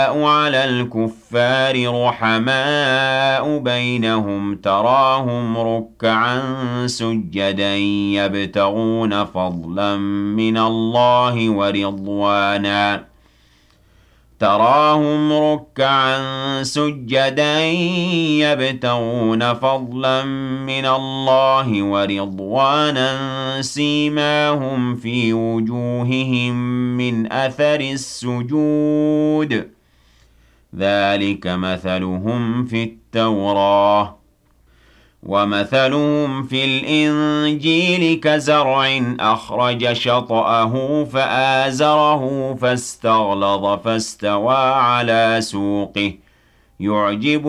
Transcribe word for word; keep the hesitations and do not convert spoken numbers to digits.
على الكفار رحماء بينهم تراهم ركعا سجدا يبتغون فضلا من الله ورضوانا تراهم ركعا سجدا يبتغون فضلا من الله ورضوانا سيماهم في وجوههم من أثر السجود ذلك مثلهم في التوراة ومثلهم في الإنجيل كزرع أخرج شطأه فآزره فاستغلظ فاستوى على سوقه يعجب